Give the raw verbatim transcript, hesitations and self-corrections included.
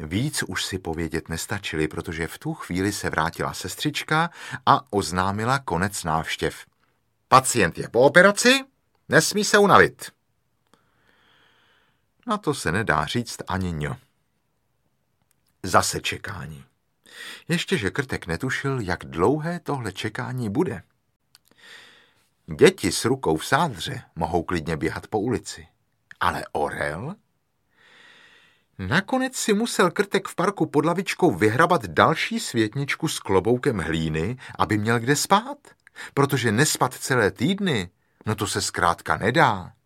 Víc už si povědět nestačili, protože v tu chvíli se vrátila sestřička a oznámila konec návštěv. Pacient je po operaci, nesmí se unavit. Na to se nedá říct ani ňo. Zase čekání. Ještě že Krtek netušil, jak dlouhé tohle čekání bude. Děti s rukou v sádře mohou klidně běhat po ulici. Ale orel? Nakonec si musel Krtek v parku pod lavičkou vyhrabat další světničku s kloboukem hlíny, aby měl kde spát. Protože nespat celé týdny, no to se zkrátka nedá.